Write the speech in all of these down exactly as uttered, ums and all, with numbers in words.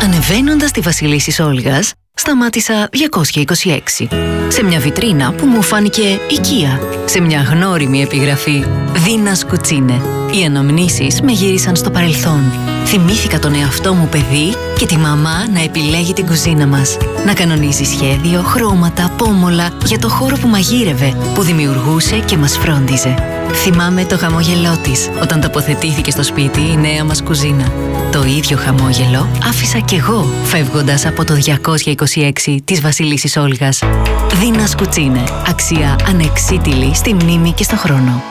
Ανεβαίνοντας τη Βασιλίσσης Όλγας, σταμάτησα διακόσια είκοσι έξι. Σε μια βιτρίνα που μου φάνηκε οικία. Σε μια γνώριμη επιγραφή «Δίνας Κουτσίνε». Οι αναμνήσεις με γύρισαν στο παρελθόν. Θυμήθηκα τον εαυτό μου παιδί και τη μαμά να επιλέγει την κουζίνα μας. Να κανονίζει σχέδιο, χρώματα, πόμολα για το χώρο που μαγείρευε, που δημιουργούσε και μας φρόντιζε. Θυμάμαι το χαμόγελό της όταν τοποθετήθηκε στο σπίτι η νέα μας κουζίνα. Το ίδιο χαμόγελο άφησα κι εγώ φεύγοντας από το διακόσια είκοσι έξι της Βασιλίσσης Όλγας. Δίνας Κουτσίνε. Αξία ανεξίτηλη στη μνήμη και στο χρόνο.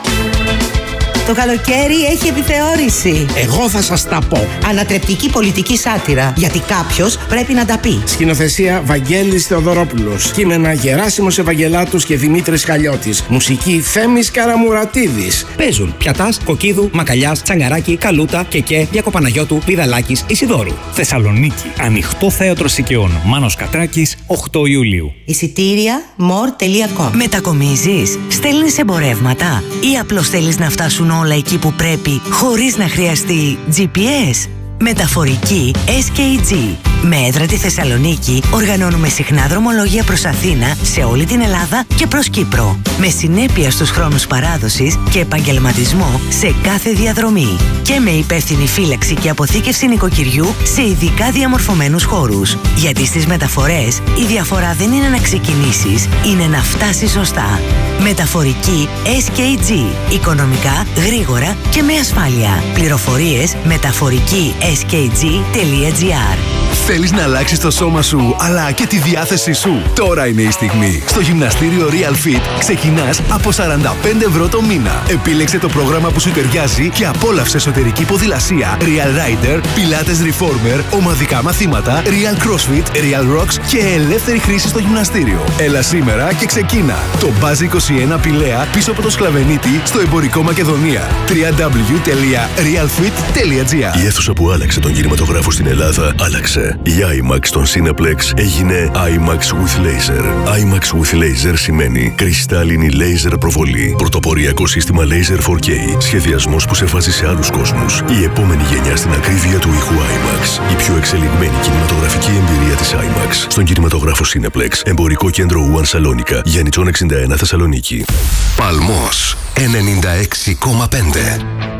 Το καλοκαίρι έχει επιθεώρηση. Εγώ θα σας τα πω. Ανατρεπτική πολιτική σάτυρα. Γιατί κάποιος πρέπει να τα πει. Σκηνοθεσία Βαγγέλης Θεοδωρόπουλος. Κείμενα Γεράσιμος Ευαγγελάτος και Δημήτρης Χαλιώτης. Μουσική Θέμης Καραμουρατίδης. Παίζουν Πιατάς, Κοκκίδου, Μακαλιάς, Τσαγκαράκη, Καλούτα, Κεκέ, Διακοπαναγιώτου, Πηδαλάκης, Ισιδώρου. Θεσσαλονίκη. Ανοιχτό θέατρο Σικαιών. Μάνος Κατράκης, οκτώ Ιουλίου. Εισιτήρια more τελεία com. Μετακομίζεις, στέλνεις εμπορεύματα ή απλώς θέλεις να φτάσουν όλα εκεί που πρέπει χωρίς να χρειαστεί τζι πι ες. Μεταφορική ες κέι τζι. Με έδρα τη Θεσσαλονίκη οργανώνουμε συχνά δρομολόγια προς Αθήνα, σε όλη την Ελλάδα και προς Κύπρο. Με συνέπεια στους χρόνους παράδοσης και επαγγελματισμό σε κάθε διαδρομή. Και με υπεύθυνη φύλαξη και αποθήκευση νοικοκυριού σε ειδικά διαμορφωμένους χώρους. Γιατί στις μεταφορές η διαφορά δεν είναι να ξεκινήσεις, είναι να φτάσεις σωστά. Μεταφορική ες κέι τζι. Οικονομικά, γρήγορα και με ασφάλεια. Πληροφορίες μεταφορική ες κέι τζι τελεία τζι άρ. Θέλεις να αλλάξεις το σώμα σου, αλλά και τη διάθεσή σου? Τώρα είναι η στιγμή. Στο γυμναστήριο Real Fit ξεκινάς από σαράντα πέντε ευρώ το μήνα. Επίλεξε το πρόγραμμα που σου ταιριάζει και απόλαυσε εσωτερική ποδηλασία, Real Rider, Pilates Reformer, ομαδικά μαθήματα, Real CrossFit, Real Rocks και ελεύθερη χρήση στο γυμναστήριο. Έλα σήμερα και ξεκίνα. Το Buzz είκοσι ένα Πηλαία πίσω από το Σκλαβενίτη στο εμπορικό Μακεδονία. double-u double-u double-u τελεία real fit τελεία τζι άρ. Η αίθουσα που άλλαξε τον κινηματογράφο στην Ελλάδα άλλαξε. Η IMAX στον Cineplex έγινε IMAX with Laser. IMAX with Laser σημαίνει κρυστάλλινη laser προβολή. Πρωτοποριακό σύστημα Laser φορ κέι. Σχεδιασμός που σε βάζει σε άλλους κόσμους. Η επόμενη γενιά στην ακρίβεια του ήχου IMAX. Η πιο εξελιγμένη κινηματογραφική εμπειρία της IMAX στον κινηματογράφο Cineplex. Εμπορικό κέντρο One Σαλόνικα. Γιάννητσον εξήντα ένα Θεσσαλονίκη. Παλμός ενενήντα έξι κόμμα πέντε.